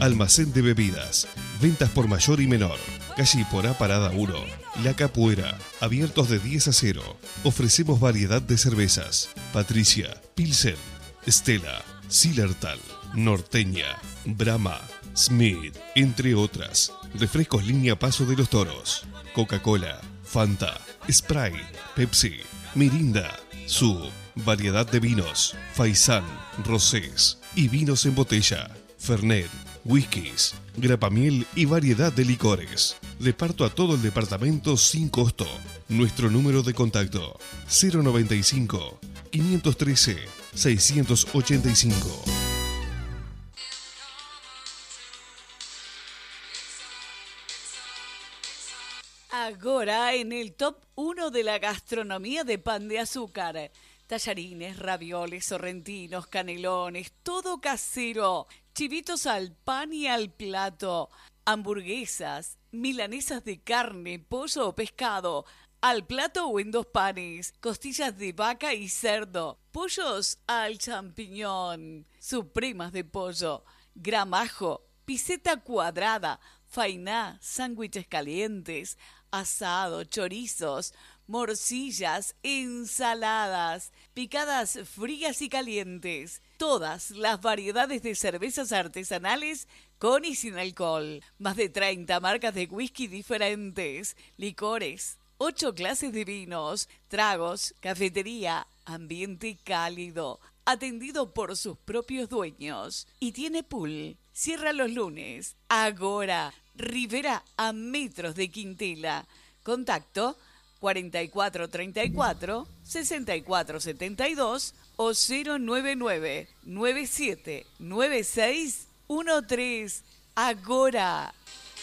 Almacén de bebidas, ventas por mayor y menor. Calle Iporá Parada 1, La Capuera, abiertos de 10 a 0. Ofrecemos variedad de cervezas: Patricia, Pilsen, Stella, Zillertal, Norteña, Brahma, Smith, entre otras. Refrescos línea Paso de los Toros, Coca-Cola, Fanta, Sprite, Pepsi, Mirinda, Sub, variedad de vinos, Faisán, Rosés y vinos en botella, Fernet, whiskies, grapamiel y variedad de licores. Reparto a todo el departamento sin costo. Nuestro número de contacto: 095 513 685. Agora en el top 1 de la gastronomía de Pan de Azúcar. Tallarines, ravioles, sorrentinos, canelones, todo casero. Chivitos al pan y al plato. Hamburguesas, milanesas de carne, pollo o pescado, al plato o en 2 panes. Costillas de vaca y cerdo. Pollos al champiñón. Supremas de pollo. Gramajo, piseta cuadrada, fainá, sándwiches calientes, asado, chorizos, morcillas, ensaladas, picadas frías y calientes. Todas las variedades de cervezas artesanales con y sin alcohol. Más de 30 marcas de whisky diferentes, licores, 8 clases de vinos, tragos, cafetería, ambiente cálido, atendido por sus propios dueños. Y tiene pool. Cierra los lunes. Agora, Rivera, a metros de Quintela. Contacto 4434 6472 o 099 979613. Agora.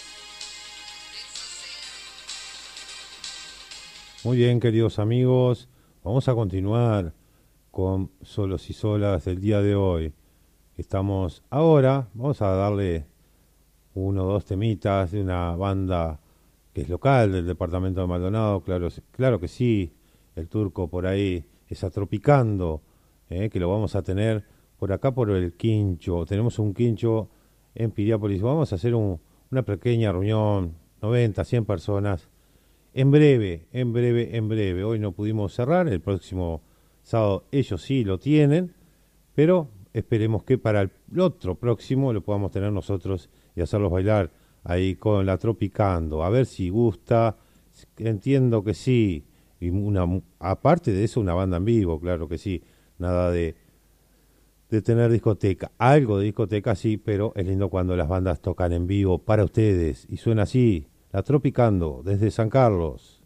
Muy bien, queridos amigos, vamos a continuar con Solos y Solas del día de hoy. Vamos a darle 1 o 2 temitas de una banda que es local del departamento de Maldonado. Claro que sí, el Turco por ahí está tropicando, que lo vamos a tener por acá por el Quincho. Tenemos un Quincho en Piriápolis. Vamos a hacer una pequeña reunión, 90, 100 personas. En breve. Hoy no pudimos cerrar, el próximo sábado ellos sí lo tienen, pero esperemos que para el otro próximo lo podamos tener nosotros y hacerlos bailar ahí con la Tropicando. A ver si gusta, entiendo que sí. Y aparte de eso, una banda en vivo, claro que sí. Nada de tener discoteca. Algo de discoteca sí, pero es lindo cuando las bandas tocan en vivo para ustedes. Y suena así, la Tropicando desde San Carlos.